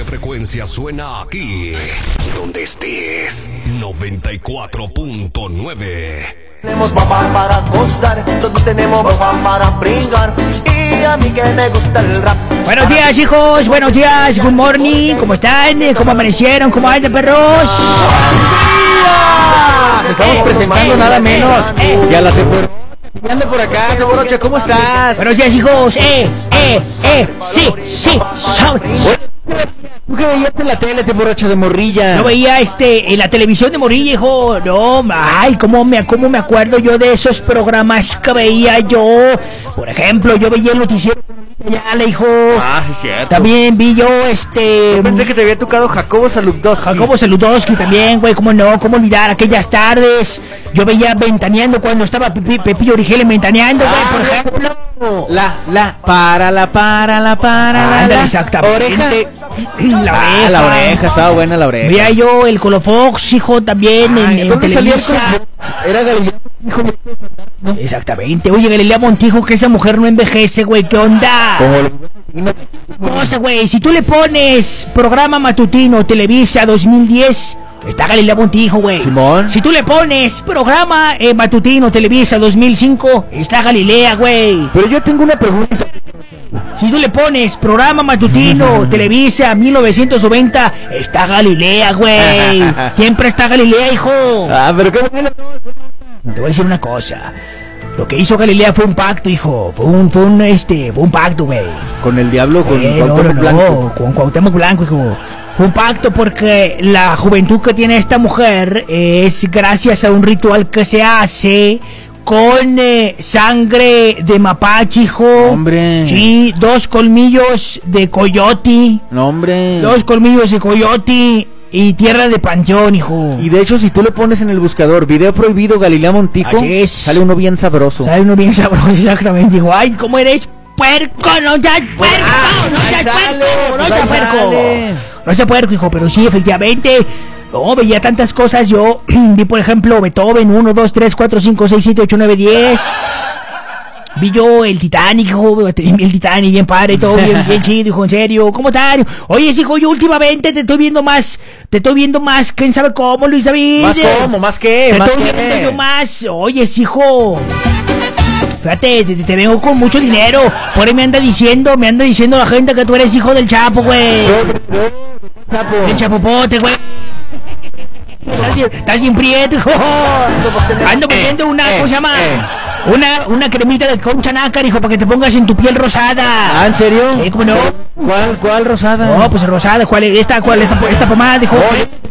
doble frecuencia suena aquí, donde estés, 94.9. Tenemos papá para gozar, todos tenemos papá para brincar. Y a mí que me gusta el rap. Buenos días, hijos, buenos días, good morning. ¿Cómo están? ¿Cómo amanecieron? ¿Cómo andan, perros? Estamos presentando nada menos y a la Seporocha. Anda por acá, Seporocha, ¿cómo estás? Buenos días, hijos. Sí, ¿Tú qué veías en la tele, Seporocha, de morrilla? Yo veía en la televisión de morrilla, hijo. No, ay, cómo me acuerdo yo de esos programas que veía yo. Por ejemplo, yo veía el noticiero ya le hijo. Ah, sí, cierto. También vi yo Yo pensé que te había tocado Jacobo Saludowski también, güey, cómo no, cómo olvidar aquellas tardes. Yo veía Ventaneando cuando estaba Pepillo Origel Ventaneando, güey, por ejemplo. Ándale, exactamente. La oreja, estaba buena la oreja. Veía yo el Colofox, hijo, también en ¿dónde salía el Televisa? Era Galilea Montijo, ¿no? Exactamente. Oye, Galilea Montijo, que esa mujer no envejece, güey, ¿qué onda? Cosa, güey, si tú le pones programa matutino Televisa 2010, está Galilea Montijo, güey. Simón. Si tú le pones programa matutino Televisa 2005, está Galilea, güey. Pero yo tengo una pregunta. Si tú le pones programa matutino Televisa 1990, está Galilea, güey. Siempre está Galilea, hijo. Pero qué bueno. Te voy a decir una cosa. Lo que hizo Galilea fue un pacto, hijo. Fue un pacto, güey. ¿Con el diablo? ¿Con Cuauhtémoc Blanco? Con Cuauhtémoc Blanco, hijo. Fue un pacto porque la juventud que tiene esta mujer es gracias a un ritual que se hace con sangre de mapache, hijo. Hombre. Sí, 2 colmillos de coyote. No, hombre. 2 colmillos de coyote y tierra de panteón, hijo. Y de hecho, si tú le pones en el buscador video prohibido Galilea Montijo, sale uno bien sabroso. Exactamente, hijo. Ay, ¿cómo eres puerco? No seas puerco, no seas puerco, hijo. Pero sí, efectivamente. No, veía tantas cosas. Yo vi, por ejemplo, Beethoven 1, 2, 3, 4, 5, 6, 7, 8, 9, 10. Vi yo el Titanic, hijo. Vi el Titanic, bien padre, todo bien chido, hijo, en serio. ¿Cómo estás? Oye, hijo, yo últimamente te estoy viendo más, quién sabe cómo, Luis David. ¿Más cómo? ¿Más qué? Te estoy viendo yo más. Oye, hijo. Fíjate, te veo con mucho dinero. Por ahí me anda diciendo la gente que tú eres hijo del Chapo, güey. El Chapopote, güey. Estás bien prieto, hijo. Ando vendiendo una, ¿cómo se llama? Una cremita de concha nácar, hijo, para que te pongas en tu piel rosada. ¿Ah, en serio? ¿Cómo no? ¿Cuál rosada? No, pues rosada, ¿cuál es esta pomada, hijo?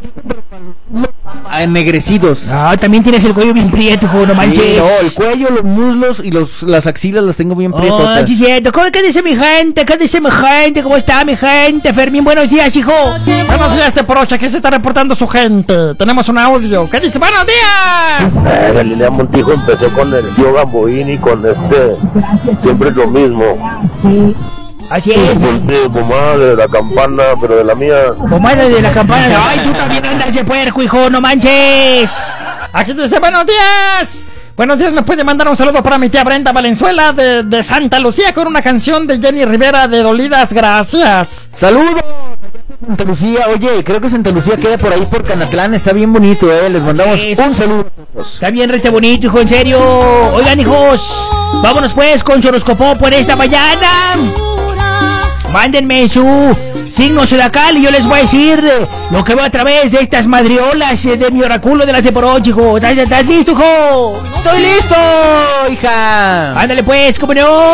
Ennegrecidos. Ah, también tienes el cuello bien prieto, hijo, no manches. Sí, no, el cuello, los muslos y las axilas las tengo bien prietotas. Sí, cierto. ¿Qué dice mi gente? ¿Cómo está mi gente? Fermín, buenos días, hijo. Buenos días, Seporocha. ¿Qué se está reportando su gente? Tenemos un audio. ¿Qué dice? ¡Buenos días! Galilea Montijo empezó con el tío Gamboín y con siempre lo mismo. Sí. Así es. Pomada de la campana, pero de la mía. Pomada de la campana. Ay, tú también andas de puerco, hijo, no manches. Aquí dice, buenos días. Buenos días, me puede mandar un saludo para mi tía Brenda Valenzuela de Santa Lucía con una canción de Jenny Rivera de Dolidas, gracias. ¡Saludos! Santa Lucía, oye, creo que Santa Lucía queda por ahí por Canatlán, está bien bonito, les mandamos un saludo. Está bien rete bonito, hijo, en serio. Oigan, hijos, vámonos pues con su horóscopo por esta mañana. Mándenme su signo zodiacal y yo les voy a decir lo que veo a través de estas madriolas de mi oráculo de la Seporocha, hijo. ¿Estás listo, hijo? ¡Estoy listo, hija! Ándale pues, ¿cómo no?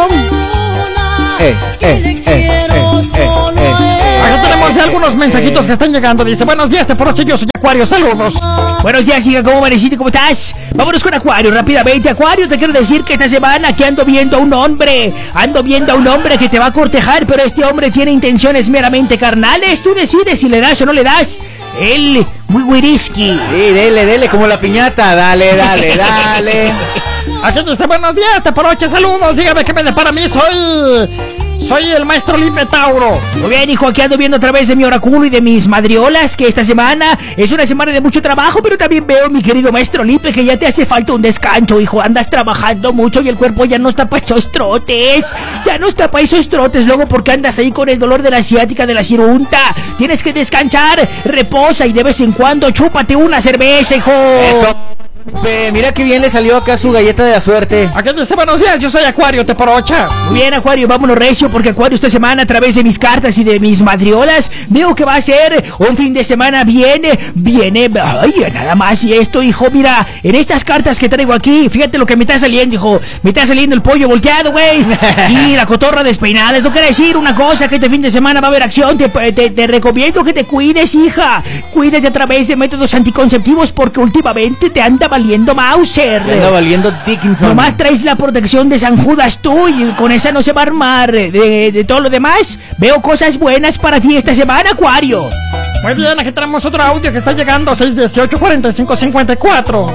Acá tenemos algunos mensajitos que están llegando. Dice, buenos días, Seporocha, yo soy Acuario, saludos. Buenos días, hija, ¿cómo amaneciste? ¿Cómo estás? Vámonos con Acuario, rápidamente. Acuario, te quiero decir que esta semana que ando viendo a un hombre que te va a cortejar, pero este hombre tiene intenciones meramente carnales. Tú decides si le das o no le das. Él, muy whisky. Sí, dele, como la piñata. Dale. Aquí dice, buenos días, Seporocha, saludos. Dígame qué me depara a mí, soy Soy el maestro Lipe Tauro. Muy bien, hijo, aquí ando viendo a través de mi oráculo y de mis madriolas que esta semana es una semana de mucho trabajo, pero también veo, mi querido maestro Lipe, que ya te hace falta un descanso, hijo. Andas trabajando mucho y el cuerpo ya no está para esos trotes. Ya no está para esos trotes, luego porque andas ahí con el dolor de la ciática, de la cirunta. Tienes que descansar, reposa y de vez en cuando chúpate una cerveza, hijo. Eso. Mira que bien le salió acá su galleta de la suerte. Aquí dice buenos días, yo soy Acuario, te porocha. Muy bien, Acuario, vámonos recio, porque Acuario esta semana a través de mis cartas y de mis madriolas veo que va a ser un fin de semana viene, ay, nada más y esto, hijo, mira, en estas cartas que traigo aquí, fíjate lo que me está saliendo, hijo, me está saliendo el pollo volteado, güey, y la cotorra despeinada. Esto quiere decir una cosa, que este fin de semana va a haber acción. Te recomiendo que te cuides, hija, cuídate a través de métodos anticonceptivos, porque últimamente te anda valiendo Mauser. Te anda valiendo Dickinson. Nomás traes la protección de San Judas tú, y con esa no se va a armar. De todo lo demás, veo cosas buenas para ti esta semana, Acuario. Muy bien, aquí tenemos otro audio que está llegando, 618-4554.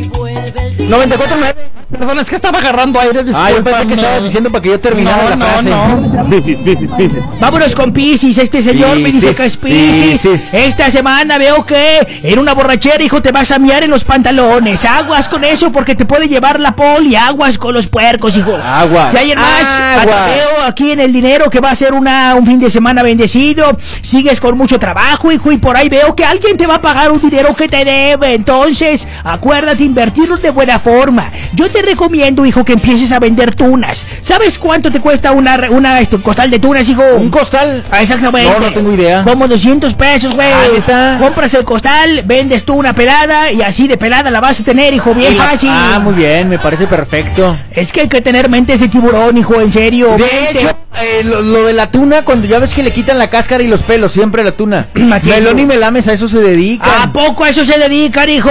94.9. Perdón, es que estaba agarrando aire, disculpa. Yo pensé que estabas diciendo para que yo terminara la frase. Piscis. Vámonos con Piscis, este señor me dice que es Piscis. Esta semana veo que en una borrachera, hijo, te vas a miar en los pantalones. Aguas con eso, porque te puede llevar la poli. Aguas con los puercos, hijo. Aguas. Y ayer más, veo aquí en el dinero que va a ser un fin de semana bendecido. Sigues con mucho trabajo, hijo, y por ahí veo que alguien te va a pagar un dinero que te debe. Entonces, acuérdate invertirlo de buena forma. Yo te recomiendo, hijo, que empieces a vender tunas. ¿Sabes cuánto te cuesta una costal de tunas, hijo? ¿Un costal? Exactamente. No tengo idea. Como 200 pesos, güey. Compras el costal, vendes tú una pelada y así de pelada la vas a tener, hijo, bien fácil. Muy bien, me parece perfecto. Es que hay que tener mente ese tiburón, hijo, en serio. De hecho, lo de la tuna, cuando ya ves que le quitan la cáscara y los pelos, siempre la tuna. Melón y Melames a eso se dedican. ¿A poco a eso se dedican, hijo?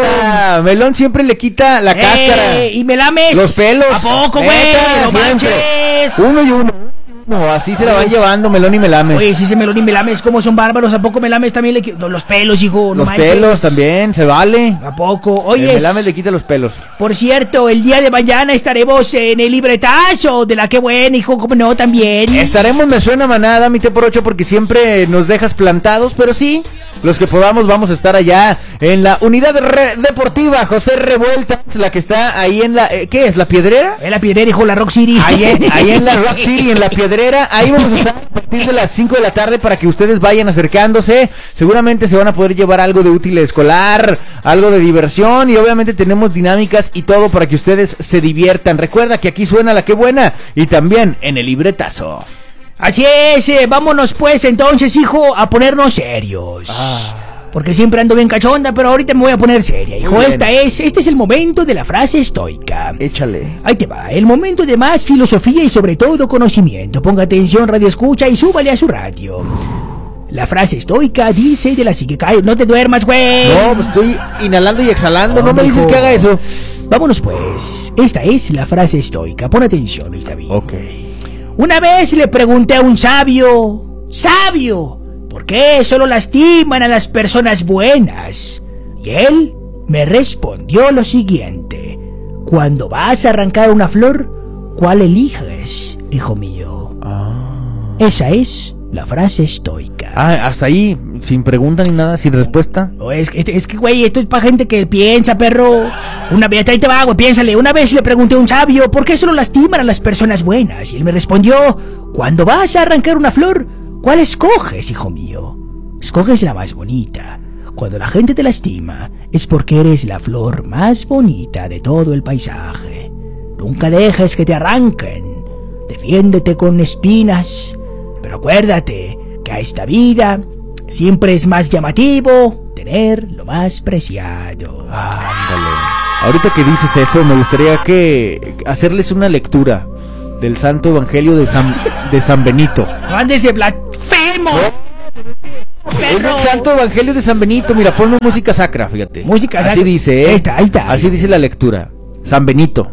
Melón siempre le quita la cáscara. Y Melames los pelos. ¿A poco, güey? No manches. Uno y uno. No, así se la van llevando Melón y Melames. Oye, sí, Melón y Melames, ¿cómo son bárbaros? ¿A poco Melames también le quita los pelos, hijo? Los pelos también, se vale. ¿A poco? Oye, Melames le quita los pelos. Por cierto, el día de mañana estaremos en el libretazo de la que buena, hijo, ¿cómo no? También estaremos, me suena manada, mi T por 8, porque siempre nos dejas plantados, pero sí, los que podamos vamos a estar allá en la unidad deportiva José Revueltas, la que está ahí en la, ¿qué es? ¿La Piedrera? En la Piedrera, hijo, la Rock City. Ahí en la Rock City, en la Piedrera. Ahí vamos a estar a partir de las 5 de la tarde para que ustedes vayan acercándose. Seguramente se van a poder llevar algo de útil escolar, algo de diversión, y obviamente tenemos dinámicas y todo para que ustedes se diviertan. Recuerda que aquí suena la que buena y también en el libretazo. Así es, vámonos pues entonces, hijo, a ponernos serios. Porque siempre ando bien cachonda, pero ahorita me voy a poner seria, hijo. Este es el momento de la frase estoica. Échale. Ahí te va, el momento de más filosofía y sobre todo conocimiento. Ponga atención, radio escucha, y súbale a su radio. La frase estoica dice de la psique... No te duermas, güey. No, pues estoy inhalando y exhalando, no me dices que haga eso. Vámonos pues, esta es la frase estoica. Pon atención, está bien. Ok. Una vez le pregunté a un sabio, ¿por qué solo lastiman a las personas buenas? Y él me respondió lo siguiente: cuando vas a arrancar una flor, ¿cuál eliges, hijo mío? Esa es la frase estoica. Hasta ahí, sin pregunta ni nada, sin respuesta. Es que, güey, esto es para gente que piensa, perro. Una vez, ahí te va, güey, piénsale. Una vez le pregunté a un sabio, ¿por qué solo lastiman a las personas buenas? Y él me respondió: cuando vas a arrancar una flor, ¿cuál escoges, hijo mío? Escoges la más bonita. Cuando la gente te lastima, es porque eres la flor más bonita de todo el paisaje. Nunca dejes que te arranquen. Defiéndete con espinas. Pero acuérdate que a esta vida siempre es más llamativo tener lo más preciado. Ándale. Ahorita que dices eso, me gustaría hacerles una lectura del Santo Evangelio de San Benito. No andes de blasfemo. Es el Santo Evangelio de San Benito. Mira, ponme música sacra, fíjate. Música sacra. Así dice, Ahí está. Así dice la lectura. San Benito.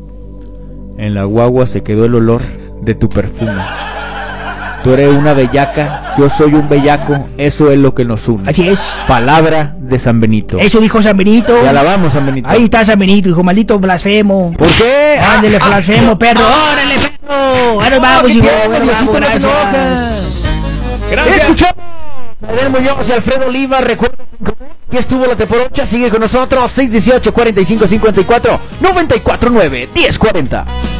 En la guagua se quedó el olor de tu perfume. Tú eres una bellaca, yo soy un bellaco, eso es lo que nos une. Así es. Palabra de San Benito. Eso dijo San Benito. Te alabamos, San Benito. Ahí está San Benito, hijo, maldito blasfemo. ¿Por qué? Ándale, blasfemo, perro. ¡Órale, perro! Bueno, vamos, hijo. Bueno, Diosito, vamos, no se enoja. gracias. Gracias. Escuchamos a Adel Muñoz y Alfredo Oliva. Recuerden que estuvo la Teporocha. Sigue con nosotros. 618-4554-949-1040.